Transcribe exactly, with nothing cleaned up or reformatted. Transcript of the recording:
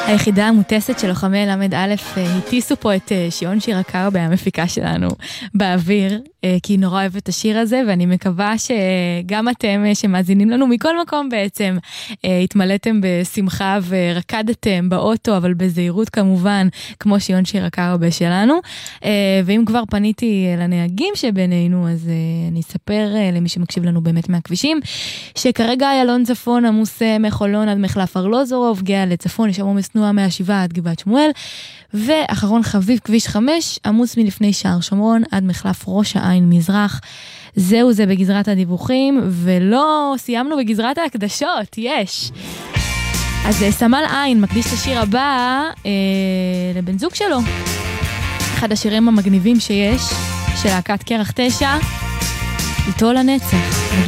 היחידה המוטסת של לוחמי למד א' הטיסו פה את שיון שירקר בהמפיקה שלנו באוויר, כי היא נורא אוהבת את השיר הזה, ואני מקווה שגם אתם שמאזינים לנו מכל מקום בעצם, התמלאתם בשמחה ורקדתם באוטו, אבל בזהירות כמובן, כמו שיון שירקר בשלנו. ואם כבר פניתי לנהגים שבינינו, אז אני אספר למי שמקשיב לנו באמת מהכבישים, שכרגע איילון צפון עמוס מחולון עד מחלף ארלוזורוב, גאה לצפון, יש עמוס תנועה מהשבעה עד גבעת שמואל, ואחרון חביב כביש חמש, עמוס מלפני שער שומרון עד מחלף ראש העין מזרח. זהו זה בגזרת הדיווחים, ולא סיימנו בגזרת ההקדשות, יש. אז סמל עין מקדיש את השיר הבא אה, לבן זוג שלו. אחד השירים המגניבים שיש, של להקת קרח תשע, איתו לנצח.